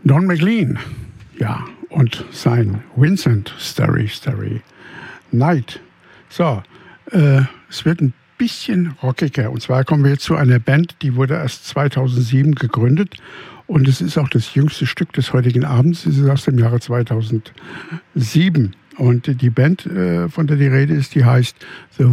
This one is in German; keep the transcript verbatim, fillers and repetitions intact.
Don McLean, ja, und sein Vincent Starry Starry Night. So, äh, es wird ein bisschen rockiger. Und zwar kommen wir jetzt zu einer Band, die wurde erst zweitausendsieben gegründet. Und es ist auch das jüngste Stück des heutigen Abends. Es ist aus dem Jahre zweitausendsieben. Und die Band, äh, von der die Rede ist, die heißt The